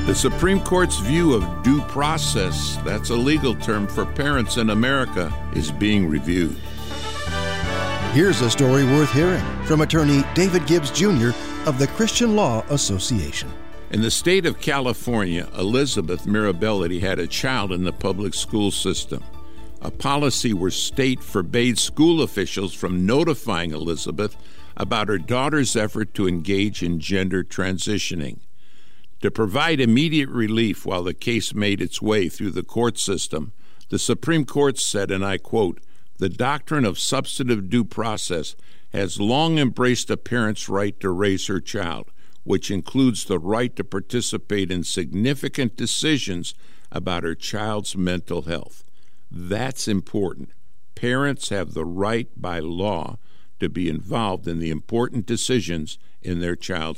The Supreme Court's view of due process, that's a legal term for parents in America, is being reviewed. Here's a story worth hearing from attorney David Gibbs Jr. of the Christian Law Association. In the state of California, Elizabeth Mirabelli had a child in the public school system. A policy where state forbade school officials from notifying Elizabeth about her daughter's effort to engage in gender transitioning. To provide immediate relief while the case made its way through the court system, the Supreme Court said, and I quote, "The doctrine of substantive due process has long embraced a parent's right to raise her child, which includes the right to participate in significant decisions about her child's mental health." That's important. Parents have the right by law to be involved in the important decisions in their child's